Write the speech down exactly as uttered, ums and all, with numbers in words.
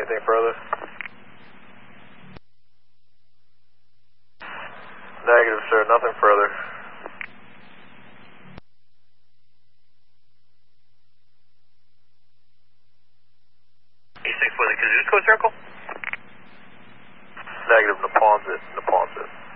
anything further? Negative, sir. Nothing further. E six with a Kosciuszko circle? Negative, Neponsit. Neponsit.